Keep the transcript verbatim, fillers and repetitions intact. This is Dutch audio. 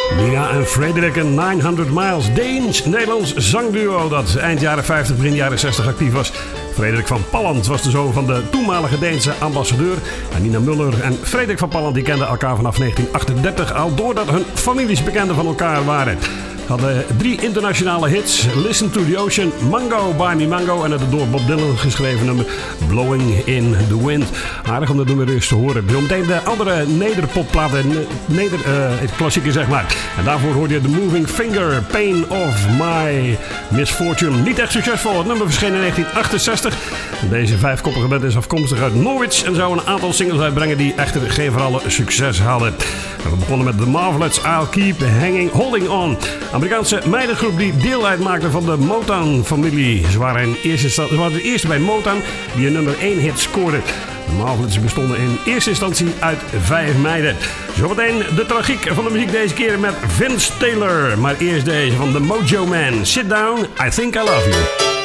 Nina en Frederik en negen miles. Deens-Nederlands zangduo dat eind jaren vijftig, begin jaren zestig actief was. Frederik van Pallandt was de zoon van de toenmalige Deense ambassadeur. En Nina Muller en Frederik van Pallandt die kenden elkaar vanaf negentien achtendertig al doordat hun families bekenden van elkaar waren. Hadden drie internationale hits. Listen to the Ocean, Mango, Buy Me Mango en het door Bob Dylan geschreven nummer Blowing in the Wind. Aardig om dat nummer eens te horen. Zometeen de andere nederpopplaten, neder, uh, klassieker zeg maar. En daarvoor hoorde je The Moving Finger, Pain of My Misfortune. Niet echt succesvol. Het nummer verscheen in negentien achtenzestig. Deze vijfkoppige band is afkomstig uit Norwich en zou een aantal singles uitbrengen die echter geen vooral succes hadden. We begonnen met The Marvelettes, I'll Keep Hanging, Holding On. Amerikaanse meidengroep die deel uitmaakte van de Motown-familie. Ze waren, in eerste ze waren de eerste bij Motown die een nummer één hit scoorde. De Marvelettes bestonden in eerste instantie uit vijf meiden. Zometeen de tragiek van de muziek deze keer met Vince Taylor. Maar eerst deze van The Mojo Man. Sit Down, I Think I Love You.